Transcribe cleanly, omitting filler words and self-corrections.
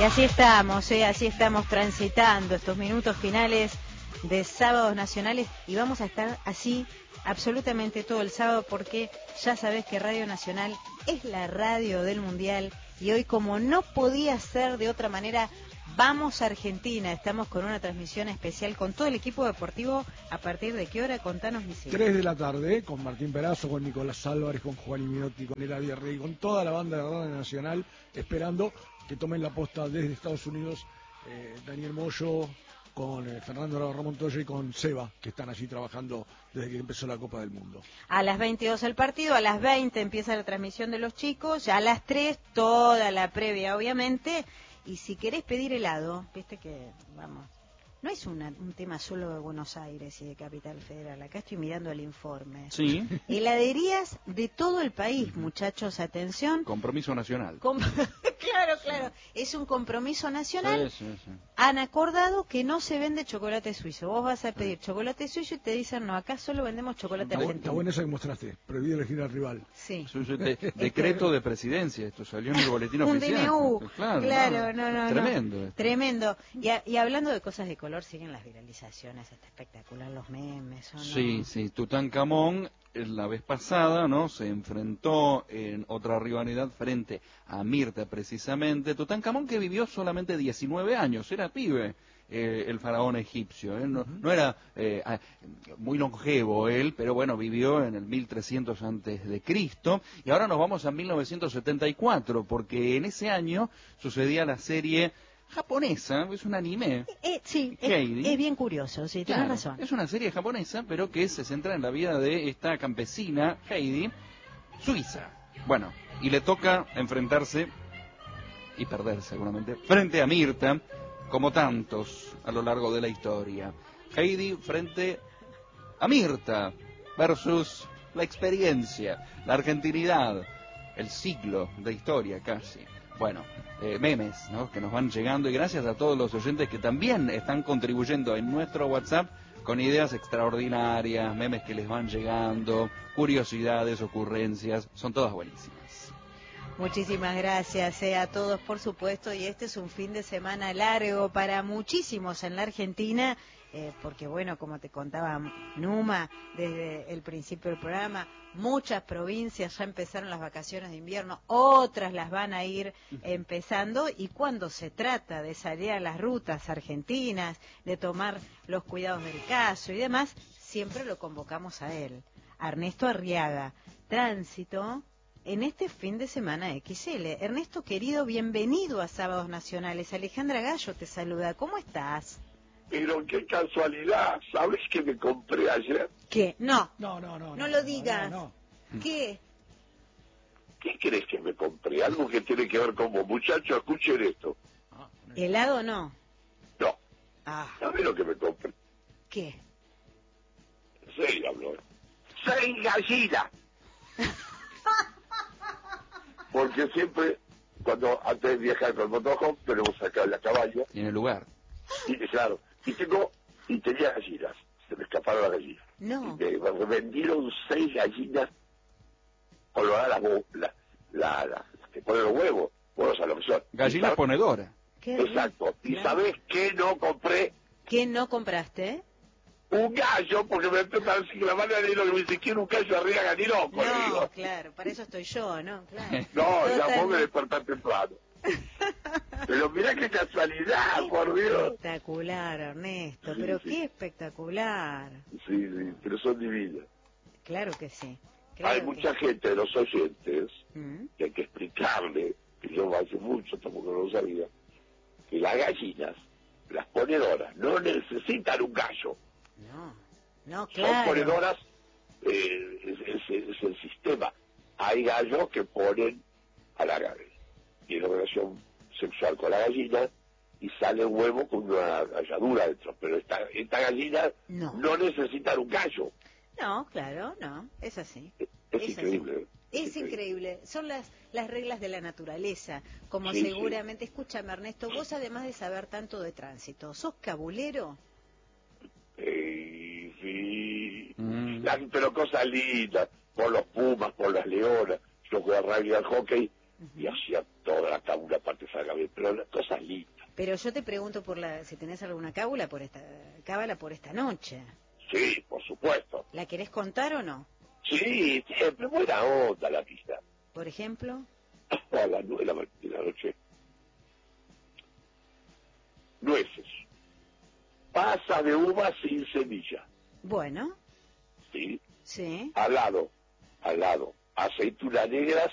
Y así estamos transitando estos minutos finales de Sábados Nacionales y vamos a estar así absolutamente todo el sábado porque ya sabés que Radio Nacional es la radio del Mundial y hoy, como no podía ser de otra manera, vamos a Argentina. Estamos con una transmisión especial con todo el equipo deportivo. ¿A partir de qué hora? Contanos, Misil. 3 de la tarde, con Martín Perazo, con Nicolás Álvarez, con Juan Imiotti, con Eladia Rey, con toda la banda de Radio Nacional, esperando que tomen la posta desde Estados Unidos Daniel Moyo, con Fernando Ramón Toya y con Seba, que están allí trabajando desde que empezó la Copa del Mundo. A las 22 el partido, a las 20 empieza la transmisión de los chicos, ya a las 3 toda la previa, obviamente. Y si querés pedir helado, viste que, vamos, no es un tema solo de Buenos Aires y de Capital Federal. Acá estoy mirando el informe. Sí. Heladerías de todo el país, muchachos, atención. Compromiso nacional. Claro. Es un compromiso nacional. Sí. Han acordado que no se vende chocolate suizo. Vos vas a pedir chocolate suizo y te dicen, no, acá solo vendemos chocolate argentino. Está bueno eso que mostraste, prohibido elegir al rival. Sí. Decreto de presidencia, esto salió en el boletín un oficial. DNU. Claro, No. Tremendo. Tremendo. Y hablando de cosas de color, siguen las viralizaciones, está espectacular, los memes. ¿O no? Sí. Tutankamón, la vez pasada, ¿no? Se enfrentó en otra rivalidad frente a Mirta, precisamente. Tutankamón, que vivió solamente 19 años, era pibe. El faraón egipcio, no era muy longevo él, pero bueno, vivió en el 1300 antes de Cristo, y ahora nos vamos a 1974, porque en ese año sucedía la serie japonesa, es un anime. Sí, Heidi. Es bien curioso, sí, Claro, tienes razón. es una serie japonesa, pero que se centra en la vida de esta campesina, Heidi, suiza. Bueno, y le toca enfrentarse, y perder seguramente, frente a Mirta, como tantos a lo largo de la historia. Heidi frente a Mirta versus la experiencia, la argentinidad, el siglo de historia casi. Bueno, memes, ¿no?, que nos van llegando, y gracias a todos los oyentes que también están contribuyendo en nuestro WhatsApp con ideas extraordinarias, memes que les van llegando, curiosidades, ocurrencias, son todas buenísimas. Muchísimas gracias a todos, por supuesto, y este es un fin de semana largo para muchísimos en la Argentina, porque bueno, como te contaba Numa desde el principio del programa, muchas provincias ya empezaron las vacaciones de invierno, otras las van a ir empezando, y cuando se trata de salir a las rutas argentinas, de tomar los cuidados del caso y demás, siempre lo convocamos a él, a Ernesto Arriaga. Tránsito en este fin de semana XL. Ernesto, querido, bienvenido a Sábados Nacionales. Alejandra Gallo te saluda. ¿Cómo estás? Pero qué casualidad. ¿Sabes qué me compré ayer? ¿Qué? No. No lo digas. No. ¿Qué? ¿Qué crees que me compré? Algo que tiene que ver con vos. Muchachos, escuchen esto. ¿Helado no? No. Ah. ¿Sabes lo que me compré? ¿Qué? En serio hablo. 6 gallinas. Porque siempre, antes de viajar con el motorhome, tenemos acá la caballa. Tiene lugar. Y claro, y tenía gallinas. Se me escaparon las gallinas. No. Y me vendieron 6 gallinas coloradas, las que ponen los huevos. Bueno, a lo que son. Gallina ponedora. Exacto. ¿Y sabés qué no compré? ¿Qué no compraste? Un gallo, porque me parece que la mano de lo que me dice, quiero un gallo arriba, ganilón. No, claro, para eso estoy yo, ¿no? Claro. No, ya vos me despertás temprano. Pero mirá qué casualidad, por Dios. Espectacular, Ernesto, Sí, pero sí. qué espectacular. Sí, pero son divinas. Claro que sí. Hay mucha gente de los oyentes ¿Mm? que hay que explicarle, que yo hace mucho tampoco lo sabía, que las gallinas, las ponedoras, no necesitan un gallo. No, claro. Son ponedoras, es el sistema. Hay gallos que ponen a tiene una relación sexual con la gallina y sale un huevo con una galladura dentro, pero esta gallina no necesita un gallo. No, claro, no, es así. Es increíble. Es increíble. Son las reglas de la naturaleza, como Sí, seguramente. Sí. Escúchame, Ernesto, vos además de saber tanto de tránsito, ¿sos cabulero? Sí. Pero cosas lindas, por los pumas, por las leonas. Yo jugaba rugby al hockey y hacía toda la tabula parte salga bien, pero las cosas lindas. Pero yo te pregunto si tenés alguna cábala por esta noche. Sí, por supuesto. ¿La querés contar o no? Sí, siempre buena onda la pista. Por ejemplo. A las 9 de la noche. Nueces. Pasas de uva sin semilla. Bueno. ¿Sí? Sí. Al lado. Aceitunas negras